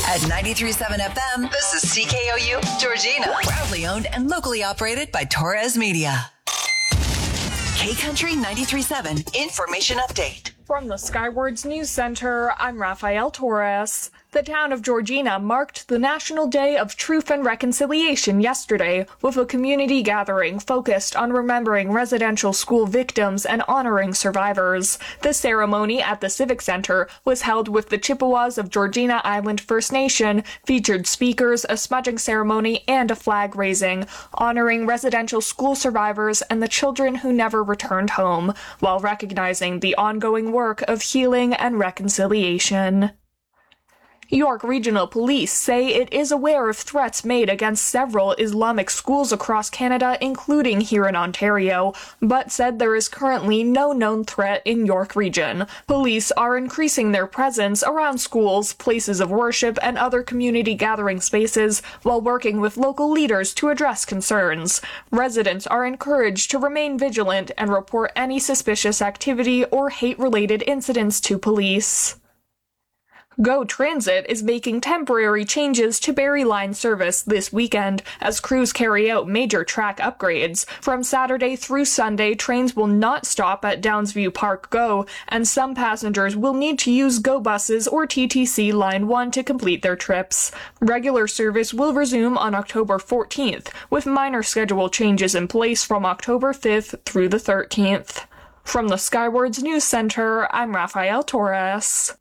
At 93.7 FM, this is CKOU Georgina. Proudly owned and locally operated by Torres Media. K-Country 93.7 Information Update. From the Skywards News Center, I'm Rafael Torres. The town of Georgina marked the National Day of Truth and Reconciliation yesterday with a community gathering focused on remembering residential school victims and honoring survivors. The ceremony at the Civic Center was held with the Chippewas of Georgina Island First Nation, featured speakers, a smudging ceremony, and a flag raising, honoring residential school survivors and the children who never returned home, while recognizing the ongoing work of healing and reconciliation. York Regional Police say it is aware of threats made against several Islamic schools across Canada, including here in Ontario, but said there is currently no known threat in York Region. Police are increasing their presence around schools, places of worship, and other community gathering spaces while working with local leaders to address concerns. Residents are encouraged to remain vigilant and report any suspicious activity or hate-related incidents to police. GO Transit is making temporary changes to Barrie Line service this weekend as crews carry out major track upgrades. From Saturday through Sunday, trains will not stop at Downsview Park GO, and some passengers will need to use GO buses or TTC Line 1 to complete their trips. Regular service will resume on October 14th, with minor schedule changes in place from October 5th through the 13th. From the Skywards News Center, I'm Rafael Torres.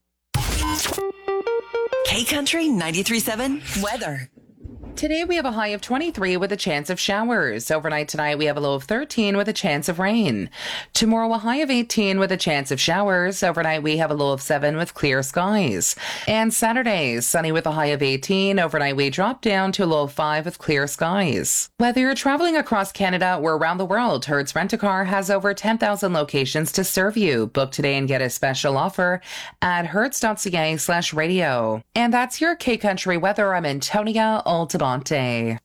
K-Country 93.7 weather. Today we have a high of 23 with a chance of showers. Overnight tonight we have a low of 13 with a chance of rain. Tomorrow a high of 18 with a chance of showers. Overnight we have a low of 7 with clear skies. And Saturday, sunny with a high of 18. Overnight we drop down to a low of 5 with clear skies. Whether you're traveling across Canada or around the world, Hertz Rent-A-Car has over 10,000 locations to serve you. Book today and get a special offer at hertz.ca/radio. And that's your K-Country weather. I'm Antonia Altamonte. K-Country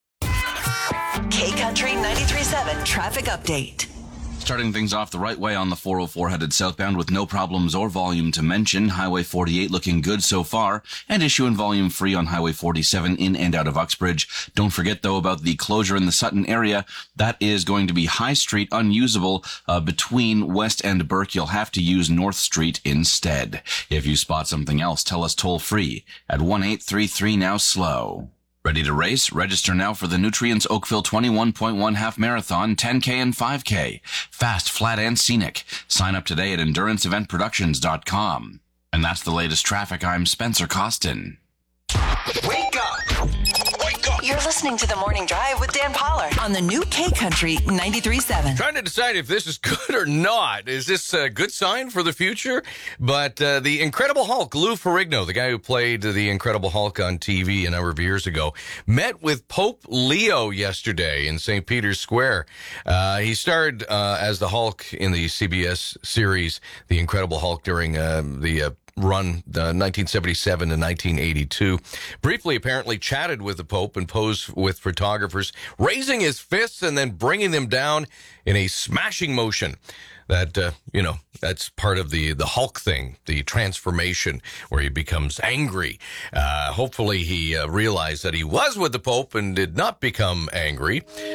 93.7 traffic update. Starting things off the right way on the 404 headed southbound with no problems or volume to mention. Highway 48 looking good so far, and issue and volume free on Highway 47 in and out of Uxbridge. Don't forget though about the closure in the Sutton area. That is going to be High Street unusable between West and Burke. You'll have to use North Street instead. If you spot something else, tell us toll free at 1-833-NOW-SLOW. Ready to race? Register now for the Nutrients Oakville 21.1 half marathon, 10K and 5K. Fast, flat, and scenic. Sign up today at EnduranceEventProductions.com. And that's the latest traffic. I'm Spencer Costin. Wake up! Wake up! You're listening to The Morning Drive with Dan Pollard on the new K-Country 93.7. Trying to decide if this is good or not. Is this a good sign for the future? But the Incredible Hulk, Lou Ferrigno, the guy who played the Incredible Hulk on TV a number of years ago, met with Pope Leo yesterday in St. Peter's Square. He starred as the Hulk in the CBS series The Incredible Hulk during the run 1977 to 1982. Briefly, apparently chatted with the Pope and posed with photographers, raising his fists and then bringing them down in a smashing motion. That, that's part of the Hulk thing, the transformation where he becomes angry. Hopefully he realized that he was with the Pope and did not become angry.